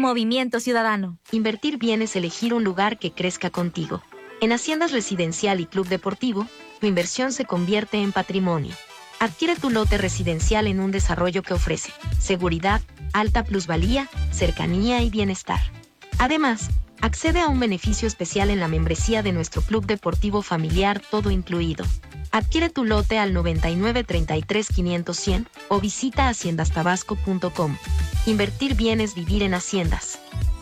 Movimiento Ciudadano. Invertir bien es elegir un lugar que crezca contigo. En Haciendas Residencial y Club Deportivo, tu inversión se convierte en patrimonio. Adquiere tu lote residencial en un desarrollo que ofrece seguridad, alta plusvalía, cercanía y bienestar. Además, accede a un beneficio especial en la membresía de nuestro Club Deportivo Familiar, todo incluido. Adquiere tu lote al 99 33 500 100 o visita haciendastabasco.com. Invertir bien es vivir en Haciendas.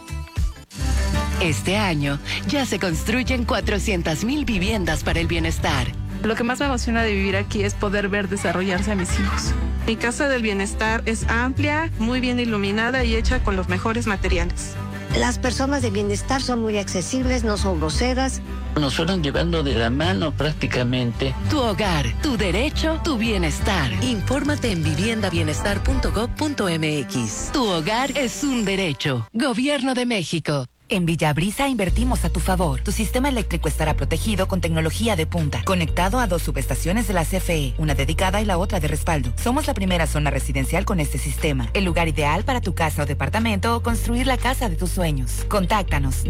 Este año ya se construyen 400,000 viviendas para el bienestar. Lo que más me emociona de vivir aquí es poder ver desarrollarse a mis hijos. Mi casa del bienestar es amplia, muy bien iluminada y hecha con los mejores materiales. Las personas de bienestar son muy accesibles, no son groseras. Nos fueron llevando de la mano prácticamente. Tu hogar, tu derecho, tu bienestar. Infórmate en viviendabienestar.gov.mx. Tu hogar es un derecho. Gobierno de México. En Villabrisa invertimos a tu favor. Tu sistema eléctrico estará protegido con tecnología de punta, conectado a 2 subestaciones de la CFE, una dedicada y la otra de respaldo. Somos la primera zona residencial con este sistema, el lugar ideal para tu casa o departamento o construir la casa de tus sueños. Contáctanos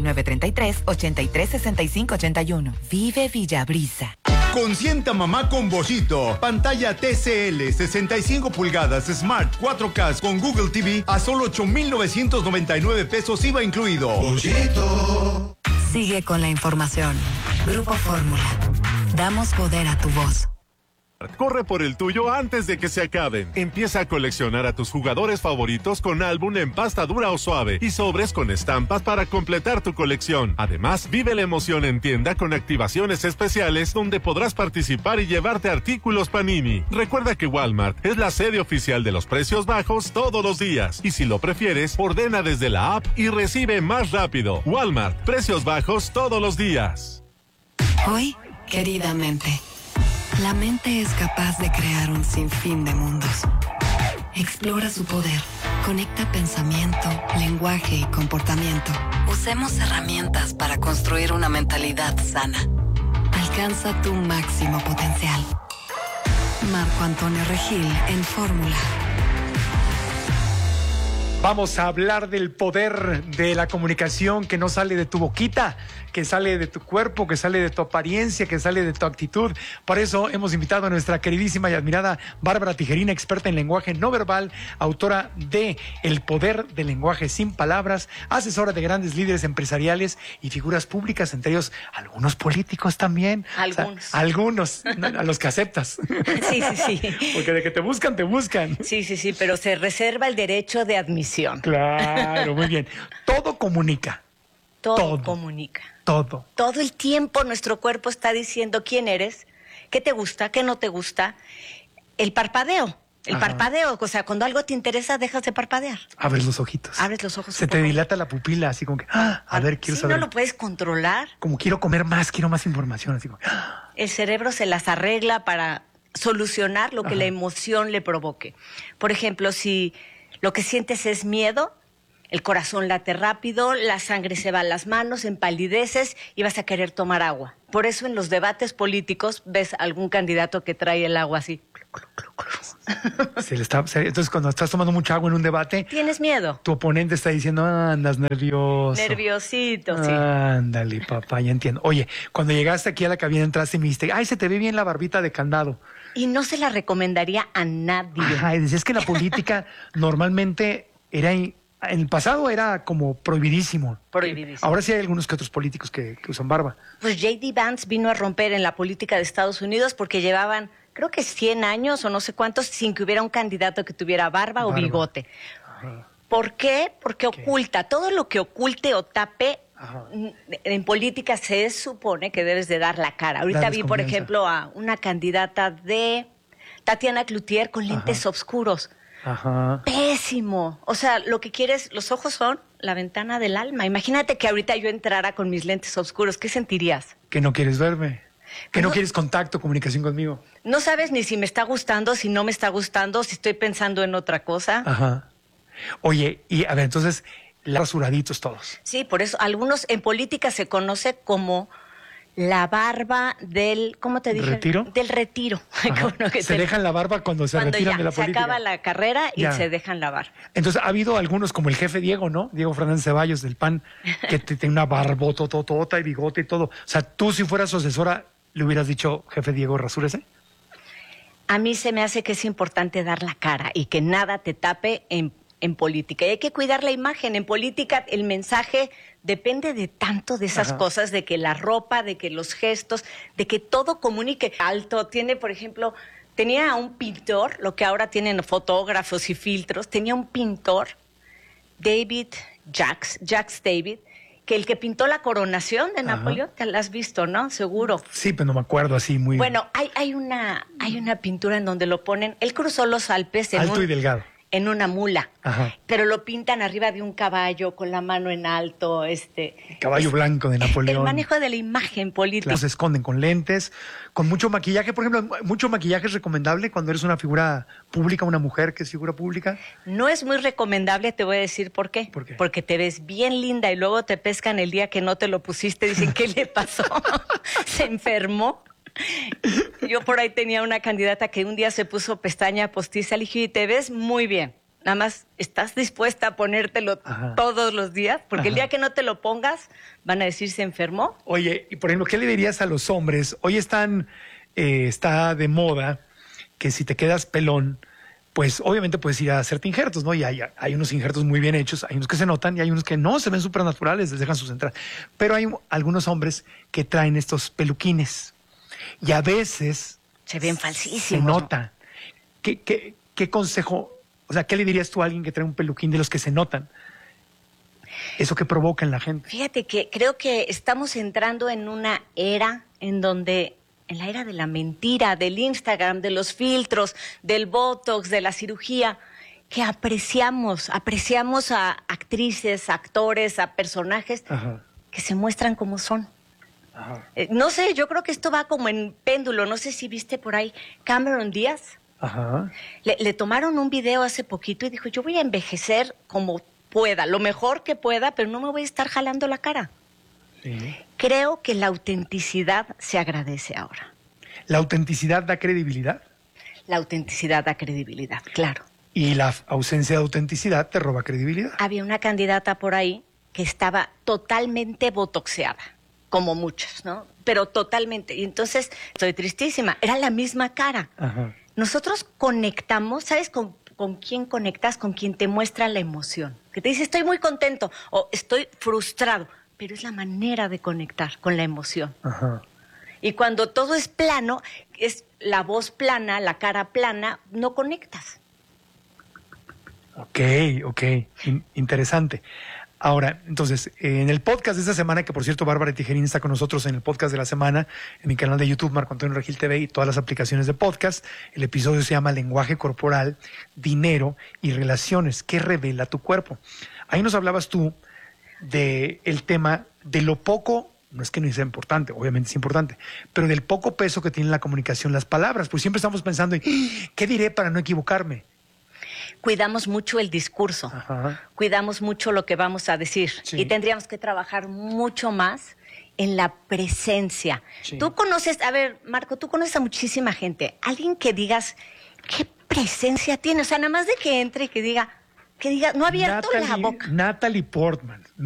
9933-836581. Vive Villabrisa. Consienta mamá con Bollito. Pantalla TCL 65 pulgadas Smart 4K con Google TV a solo 8,999 pesos IVA incluido. Bollito. Sigue con la información. Grupo Fórmula. Damos poder a tu voz. Corre por el tuyo antes de que se acaben. Empieza a coleccionar a tus jugadores favoritos con álbum en pasta dura o suave y sobres con estampas para completar tu colección. Además, vive la emoción en tienda con activaciones especiales donde podrás participar y llevarte artículos Panini. Recuerda que Walmart es la sede oficial de los precios bajos todos los días. Y si lo prefieres, ordena desde la app y recibe más rápido. Walmart, precios bajos todos los días. Hoy, queridamente, la mente es capaz de crear un sinfín de mundos. Explora su poder. Conecta pensamiento, lenguaje y comportamiento. Usemos herramientas para construir una mentalidad sana. Alcanza tu máximo potencial. Marco Antonio Regil en Fórmula. Vamos a hablar del poder de la comunicación que no sale de tu boquita, que sale de tu cuerpo, que sale de tu apariencia, que sale de tu actitud. Por eso hemos invitado a nuestra queridísima y admirada Bárbara Tijerina, experta en lenguaje no verbal, autora de El poder del lenguaje sin palabras, asesora de grandes líderes empresariales y figuras públicas, entre ellos algunos políticos también. Algunos. O sea, algunos, a los que aceptas. Sí. Porque de que te buscan, te buscan. Sí, pero se reserva el derecho de admisión. Claro, muy bien. Todo comunica. Todo comunica. Todo. Todo el tiempo nuestro cuerpo está diciendo quién eres, qué te gusta, qué no te gusta. El parpadeo. Parpadeo, o sea, cuando algo te interesa, dejas de parpadear. Abres los ojitos. Abres los ojos. Se te dilata la pupila, así como que, a ver, quiero saber. No lo puedes controlar. Como quiero comer más, quiero más información, así como. El cerebro se las arregla para solucionar lo que la emoción le provoque. Por ejemplo, si lo que sientes es miedo, el corazón late rápido, la sangre se va a las manos, empalideces y vas a querer tomar agua. Por eso en los debates políticos ves algún candidato que trae el agua así. Entonces, cuando estás tomando mucha agua en un debate, ¿tienes miedo? Tu oponente está diciendo, andas nervioso. Nerviosito, sí. Ándale, papá, ya entiendo. Oye, cuando llegaste aquí a la cabina, entraste y me dijiste, se te ve bien la barbita de candado. Y no se la recomendaría a nadie. Y decías que la política normalmente era, en el pasado era como prohibidísimo. Ahora sí hay algunos que otros políticos que usan barba. Pues J.D. Vance vino a romper en la política de Estados Unidos porque llevaban, creo que 100 años o no sé cuántos, sin que hubiera un candidato que tuviera barba o bigote. Ajá. ¿Por qué? Porque oculta. Todo lo que oculte o tape, en política se supone que debes de dar la cara. Ahorita vi, por ejemplo, a una candidata de Tatiana Cloutier con lentes oscuros. Pésimo. O sea, lo que quieres, los ojos son la ventana del alma. Imagínate que ahorita yo entrara con mis lentes oscuros. ¿Qué sentirías? Que no quieres verme. Que no quieres contacto, comunicación conmigo. No sabes ni si me está gustando, si no me está gustando, si estoy pensando en otra cosa. Oye, y a ver, entonces, rasuraditos todos. Sí, por eso algunos en política se conoce como la barba del, ¿cómo te dije? ¿Retiro? Del retiro. Bueno, que se dejan la barba cuando se retiran ya de la política. se acaba la carrera y Ya. se dejan la barba. Entonces, ha habido algunos, como el jefe Diego, ¿no? Diego Fernández Ceballos del PAN, que tiene una barbototota y bigote y todo. O sea, tú si fueras su asesora, ¿le hubieras dicho, jefe Diego, rasúrese? A mí se me hace que es importante dar la cara y que nada te tape en política. Y hay que cuidar la imagen. En política el mensaje depende de tanto de esas cosas, de que la ropa, de que los gestos, de que todo comunique alto. Tiene, por ejemplo, tenía un pintor, lo que ahora tienen fotógrafos y filtros, tenía un pintor, Jacques David, que el que pintó la coronación de Napoleón, te la has visto, ¿no? Seguro. Sí, pero no me acuerdo así muy... Bueno, hay una pintura en donde lo ponen, él cruzó los Alpes alto y delgado. En una mula, Ajá. pero lo pintan arriba de un caballo con la mano en alto, Caballo blanco de Napoleón. El manejo de la imagen política. Se esconden con lentes, con mucho maquillaje. Por ejemplo, mucho maquillaje es recomendable cuando eres una figura pública, una mujer que es figura pública. No es muy recomendable, te voy a decir por qué. ¿Por qué? Porque te ves bien linda y luego te pescan el día que no te lo pusiste, dicen, ¿qué le pasó? ¿Se enfermó? Yo por ahí tenía una candidata que un día se puso pestaña postiza, le dije, y te ves muy bien, nada más, ¿estás dispuesta a ponértelo todos los días? Porque el día que no te lo pongas, van a decir, ¿se enfermó? Oye, y por ejemplo, ¿qué le dirías a los hombres? Hoy está de moda que si te quedas pelón, pues obviamente puedes ir a hacerte injertos, ¿no? Y hay unos injertos muy bien hechos, hay unos que se notan y hay unos que no, se ven súper naturales, les dejan sus entradas. Pero hay algunos hombres que traen estos peluquines. Y a veces se ven falsísimos. Se nota. ¿Qué consejo, o sea, qué le dirías tú a alguien que trae un peluquín de los que se notan? Eso que provoca en la gente. Fíjate que creo que estamos entrando en una era en donde, en la era de la mentira, del Instagram, de los filtros, del Botox, de la cirugía, que apreciamos a actrices, actores, a personajes que se muestran como son. No sé, yo creo que esto va como en péndulo. No sé si viste por ahí Cameron Díaz. Le tomaron un video hace poquito y dijo, yo voy a envejecer como pueda, lo mejor que pueda, pero no me voy a estar jalando la cara. Sí. Creo que la autenticidad se agradece ahora. ¿La autenticidad da credibilidad? La autenticidad da credibilidad, claro. ¿Y la ausencia de autenticidad te roba credibilidad? Había una candidata por ahí que estaba totalmente botoxeada. Como muchos, ¿no? Pero totalmente. Y entonces, estoy tristísima. Era la misma cara. Nosotros conectamos, ¿sabes con quién conectas? Con quien te muestra la emoción. Que te dice, estoy muy contento o estoy frustrado. Pero es la manera de conectar con la emoción. Y cuando todo es plano, es la voz plana, la cara plana, no conectas. Ok. Interesante. Ahora, entonces, en el podcast de esta semana, que por cierto, Bárbara Tijerín está con nosotros en el podcast de la semana, en mi canal de YouTube, Marco Antonio Regil TV y todas las aplicaciones de podcast, el episodio se llama Lenguaje Corporal, Dinero y Relaciones. ¿Qué revela tu cuerpo? Ahí nos hablabas tú del tema de lo poco, no es que no sea importante, obviamente es importante, pero del poco peso que tiene la comunicación las palabras, pues siempre estamos pensando en, ¿qué diré para no equivocarme? Cuidamos mucho el discurso, cuidamos mucho lo que vamos a decir y tendríamos que trabajar mucho más en la presencia. Tú conoces, a ver, Marco, tú conoces a muchísima gente, alguien que digas, ¿qué presencia tiene? O sea, nada más de que entre y que diga, no ha abierto la boca. Natalie Portman.